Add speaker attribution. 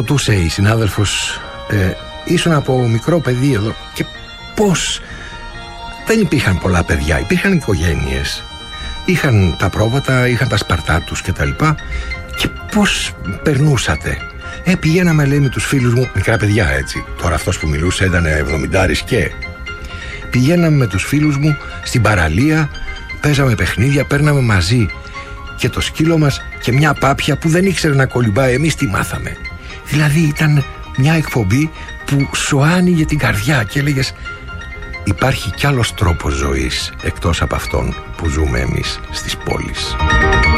Speaker 1: ρωτούσε η συνάδελφος, ήσουν από μικρό παιδί εδώ και πώς? Δεν υπήρχαν πολλά παιδιά, υπήρχαν οικογένειες. Είχαν τα πρόβατα, είχαν τα σπαρτά τους κτλ. Και πώς περνούσατε? Πηγαίναμε, λέει, με τους φίλους μου, μικρά παιδιά έτσι. Τώρα αυτός που μιλούσε ήταν 70 και πηγαίναμε με τους φίλους μου στην παραλία, παίζαμε παιχνίδια, παίρναμε μαζί και το σκύλο μας και μια πάπια που δεν ήξερε να κολυμπάει. Εμείς τη μάθαμε. Δηλαδή ήταν μια εκπομπή που σου άνοιγε την καρδιά και έλεγες, υπάρχει κι άλλος τρόπος ζωής εκτός από αυτόν που ζούμε εμείς στις πόλεις.